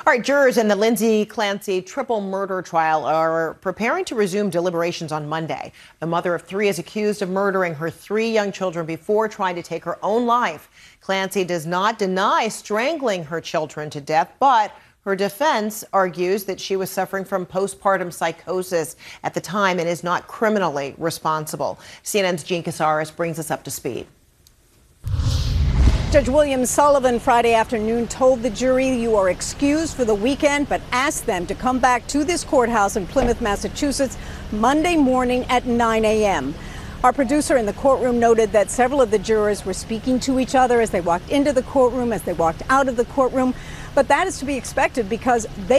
All right, jurors in the Lindsay Clancy triple murder trial are preparing to resume deliberations on Monday. The mother of three is accused of murdering her three young children before trying to take her own life. Clancy does not deny strangling her children to death, but her defense argues that she was suffering from postpartum psychosis at the time and is not criminally responsible. CNN's Jean Casares brings us up to speed. Judge William Sullivan Friday afternoon told the jury you are excused for the weekend, but asked them to come back to this courthouse in Plymouth, Massachusetts, Monday morning at 9 a.m. Our producer in the courtroom noted that several of the jurors were speaking to each other as they walked into the courtroom, as they walked out of the courtroom. But that is to be expected because they